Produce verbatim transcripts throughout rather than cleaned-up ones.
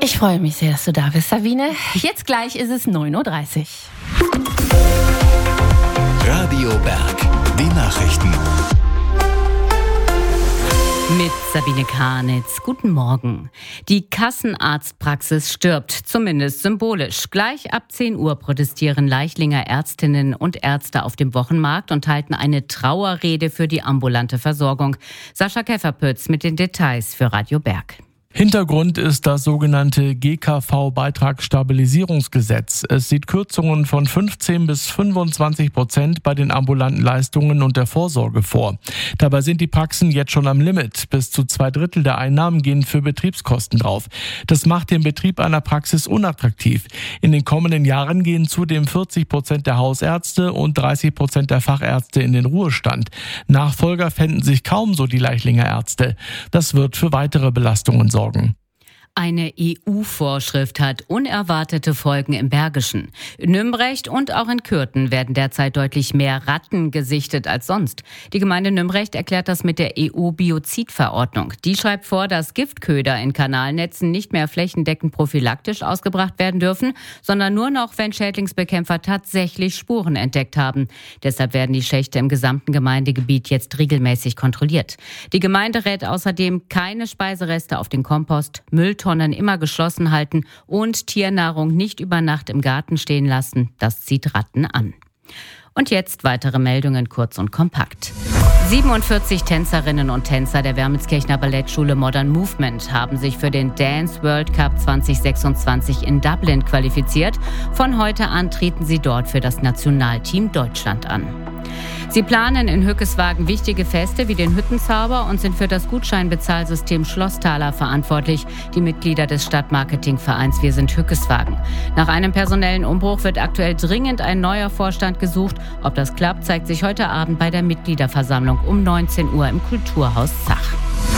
Ich freue mich sehr, dass du da bist, Sabine. Jetzt gleich ist es neun Uhr dreißig. Radio Berg, die Nachrichten. Mit Sabine Karnitz. Guten Morgen. Die Kassenarztpraxis stirbt, zumindest symbolisch. Gleich ab zehn Uhr protestieren Leichlinger Ärztinnen und Ärzte auf dem Wochenmarkt und halten eine Trauerrede für die ambulante Versorgung. Sascha Käferpütz mit den Details für Radio Berg. Hintergrund ist das sogenannte G K V-Beitragsstabilisierungsgesetz. Es sieht Kürzungen von fünfzehn bis fünfundzwanzig Prozent bei den ambulanten Leistungen und der Vorsorge vor. Dabei sind die Praxen jetzt schon am Limit. Bis zu zwei Drittel der Einnahmen gehen für Betriebskosten drauf. Das macht den Betrieb einer Praxis unattraktiv. In den kommenden Jahren gehen zudem vierzig Prozent der Hausärzte und dreißig Prozent der Fachärzte in den Ruhestand. Nachfolger fänden sich kaum, so die Leichlinger Ärzte. Das wird für weitere Belastungen sorgen. Eine E U-Vorschrift hat unerwartete Folgen im Bergischen. In Nümbrecht und auch in Kürten werden derzeit deutlich mehr Ratten gesichtet als sonst. Die Gemeinde Nümbrecht erklärt das mit der E U-Biozidverordnung. Die schreibt vor, dass Giftköder in Kanalnetzen nicht mehr flächendeckend prophylaktisch ausgebracht werden dürfen, sondern nur noch, wenn Schädlingsbekämpfer tatsächlich Spuren entdeckt haben. Deshalb werden die Schächte im gesamten Gemeindegebiet jetzt regelmäßig kontrolliert. Die Gemeinde rät außerdem, keine Speisereste auf den Kompost, Müll Tonnen immer geschlossen halten und Tiernahrung nicht über Nacht im Garten stehen lassen. Das zieht Ratten an. Und jetzt weitere Meldungen kurz und kompakt. siebenundvierzig Tänzerinnen und Tänzer der Wermelskirchener Ballettschule Modern Movement haben sich für den Dance World Cup zwanzig sechsundzwanzig in Dublin qualifiziert. Von heute an treten sie dort für das Nationalteam Deutschland an. Sie planen in Hückeswagen wichtige Feste wie den Hüttenzauber und sind für das Gutscheinbezahlsystem Schlosstaler verantwortlich, die Mitglieder des Stadtmarketingvereins Wir sind Hückeswagen. Nach einem personellen Umbruch wird aktuell dringend ein neuer Vorstand gesucht. Ob das klappt, zeigt sich heute Abend bei der Mitgliederversammlung um neunzehn Uhr im Kulturhaus Zach.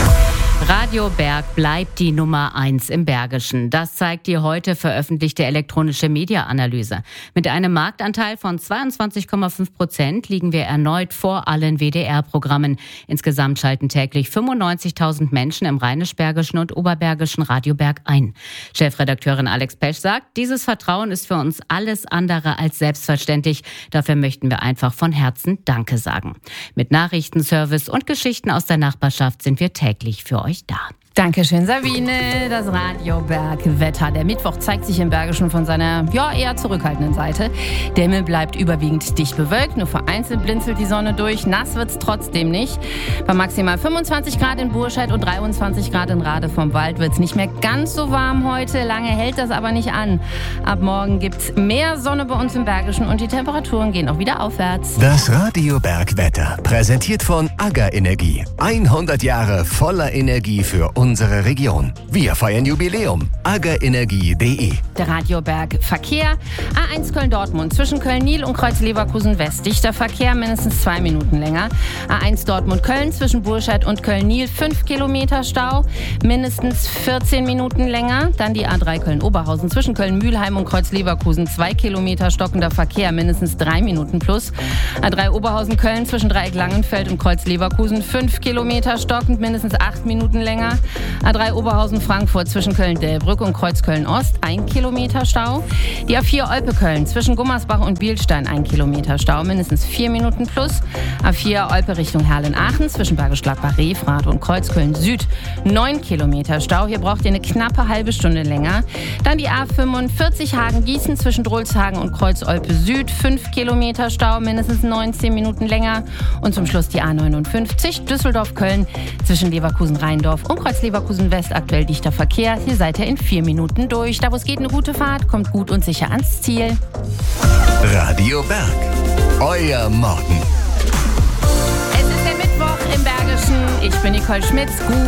Radio Berg bleibt die Nummer eins im Bergischen. Das zeigt die heute veröffentlichte elektronische Media-Analyse. Mit einem Marktanteil von zweiundzwanzig Komma fünf Prozent liegen wir erneut vor allen W D R-Programmen. Insgesamt schalten täglich fünfundneunzigtausend Menschen im Rheinisch-Bergischen und Oberbergischen Radio Berg ein. Chefredakteurin Alex Pesch sagt, dieses Vertrauen ist für uns alles andere als selbstverständlich. Dafür möchten wir einfach von Herzen Danke sagen. Mit Nachrichtenservice und Geschichten aus der Nachbarschaft sind wir täglich für euch da. Dankeschön, Sabine. Das Radio Berg Wetter. Der Mittwoch zeigt sich im Bergischen von seiner ja eher zurückhaltenden Seite. Der Himmel bleibt überwiegend dicht bewölkt, nur vereinzelt blinzelt die Sonne durch. Nass wird's trotzdem nicht. Bei maximal fünfundzwanzig Grad in Burscheid und dreiundzwanzig Grad in Rade vom Wald wird's nicht mehr ganz so warm heute. Lange hält das aber nicht an. Ab morgen gibt's mehr Sonne bei uns im Bergischen und die Temperaturen gehen auch wieder aufwärts. Das Radio Berg Wetter, präsentiert von AGA Energie. hundert Jahre voller Energie für unsere Region. Wir feiern Jubiläum. aga energie punkt de. Der Radio Berg Verkehr. A eins Köln-Dortmund zwischen Köln-Nil und Kreuz-Leverkusen-West. Dichter Verkehr, mindestens zwei Minuten länger. A eins Dortmund-Köln zwischen Burscheid und Köln-Nil. fünf Kilometer Stau, mindestens vierzehn Minuten länger. Dann die A drei Köln-Oberhausen zwischen Köln-Mühlheim und Kreuz-Leverkusen. zwei Kilometer stockender Verkehr, mindestens drei Minuten plus. A drei Oberhausen-Köln zwischen Dreieck Langenfeld und Kreuz-Leverkusen. fünf Kilometer stockend, mindestens acht Minuten länger. A drei Oberhausen-Frankfurt zwischen Köln-Delbrück und Kreuz-Köln-Ost, ein Kilometer Stau. Die A vier Olpe-Köln zwischen Gummersbach und Bielstein, ein Kilometer Stau, mindestens vier Minuten plus. A vier Olpe Richtung Herlen-Aachen zwischen Bergisch Gladbach, Refrath und Kreuzköln-Süd, neun Kilometer Stau. Hier braucht ihr eine knappe halbe Stunde länger. Dann die A fünfundvierzig Hagen-Gießen zwischen Drolshagen und Kreuz-Olpe-Süd, fünf Kilometer Stau, mindestens neunzehn Minuten länger. Und zum Schluss die A neunundfünfzig Düsseldorf-Köln zwischen Leverkusen-Rheindorf und Kreuz-Leverkusen-West, aktuell dichter Verkehr. Hier seid ihr in vier Minuten durch. Da wo es geht, eine gute Fahrt, kommt gut und sicher ans Ziel. Radio Berg, euer Morgen. Es ist der Mittwoch im Bergischen. Ich bin Nicole Schmitz. Gut